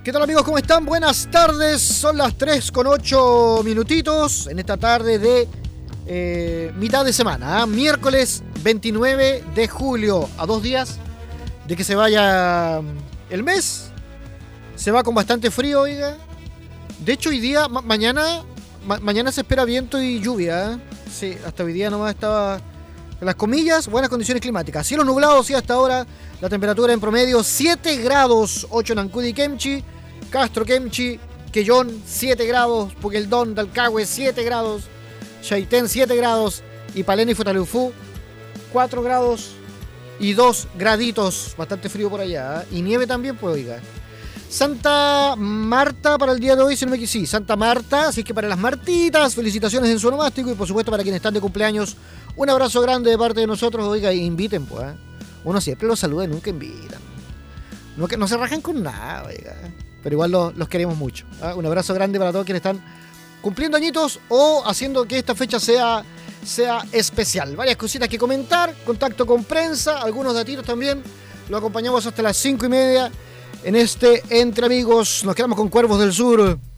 ¿Qué tal, amigos? ¿Cómo están? Buenas tardes. Son las 3:08 minutitos en esta tarde de mitad de semana, ¿eh? Miércoles 29 de julio, a 2 días de que se vaya el mes. Se va con bastante frío, oiga. De hecho, hoy día, mañana se espera viento y lluvia, ¿eh? Sí, hasta hoy día nomás estaba, en las comillas, buenas condiciones climáticas. Cielos nublados y hasta ahora la temperatura en promedio 7 grados, 8 en Ancud y Kemchi, Castro, Kemchi, Quellón 7 grados, Puqueldón, Dalcahue 7 grados, Chaitén 7 grados y Palena y Futaleufú 4 grados y 2 graditos, bastante frío por allá, ¿eh? Y nieve también, pues, oiga. Santa Marta para el día de hoy, si no me equivoco, sí, Santa Marta, así que para las martitas, felicitaciones en su onomástico y por supuesto para quienes están de cumpleaños, un abrazo grande de parte de nosotros, oiga, inviten, pues, ¿eh? Uno siempre los saluda y nunca invitan. No se rajan con nada, oiga, pero igual los queremos mucho, ¿eh? Un abrazo grande para todos quienes están cumpliendo añitos o haciendo que esta fecha sea especial. Varias cositas que comentar, contacto con prensa, algunos datitos también. Lo acompañamos hasta las 5:30 en este Entre Amigos. Nos quedamos con Cuervos del Sur.